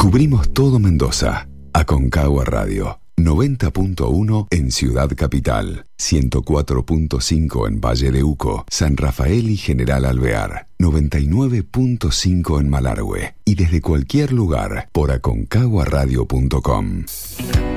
Cubrimos todo Mendoza. Aconcagua Radio. 90.1 en Ciudad Capital, 104.5 en Valle de Uco, San Rafael y General Alvear, 99.5 en Malargüe y desde cualquier lugar por aconcaguaradio.com.